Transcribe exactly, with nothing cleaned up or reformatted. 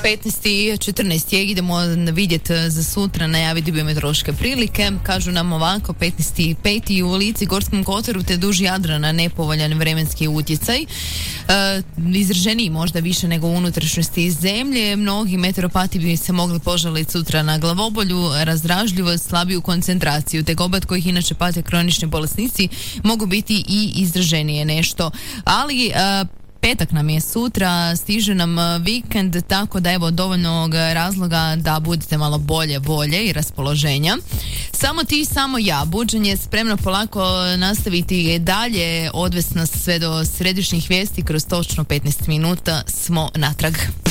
petnaest i četrnaest je, idemo vidjeti za sutra, najaviti biometeorološke prilike. Kažu nam ovako, petnaest i pet u Lici, Gorskom kotaru te duž Jadrana nepovoljan vremenski utjecaj. E, izraženiji možda više nego u unutrašnjosti zemlje. Mnogi meteoropati bi se mogli požaliti sutra na glavobolju, razdražljivost, slabiju koncentraciju, te kod kojih inače pate kronični bolesnici mogu biti i izraženije nešto. Ali e, petak nam je sutra, stiže nam vikend, tako da evo dovoljnog razloga da budete malo bolje volje i raspoloženja. Samo ti, samo ja. Buđenje spremno polako nastaviti dalje, odvesti nas sve do središnjih vijesti, kroz točno petnaest minuta smo natrag.